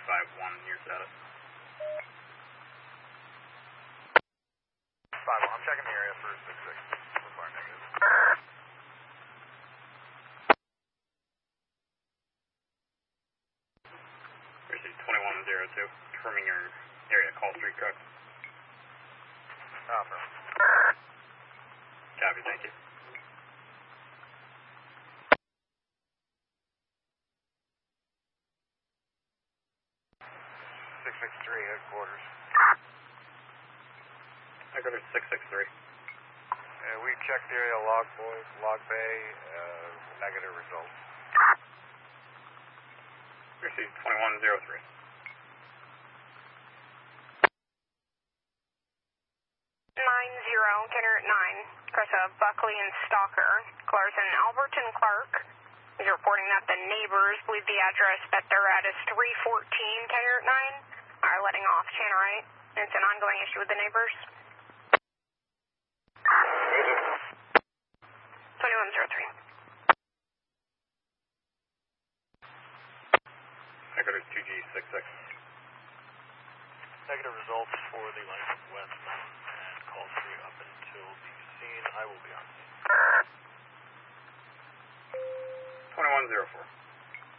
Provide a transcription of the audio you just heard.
5-1, your status. 5-1, I'm checking the area for 6-6. So far negative. Received 2102, confirming your area call street code. Affirm. Copy, thank you. Headquarters. Headquarters 663. We checked the area log bay, negative results. Received 2103. 90, Kenner 9, across Buckley and Stalker, Clarkson, Albert and Clark is reporting that the neighbors believe the address that they're at is 314 Kenner 9, are letting off Channerite. It's an ongoing issue with the neighbors. 2103. Headquarters 2G66. Negative results for the length of West Mountain and call free up until the scene. I will be on scene. 2104.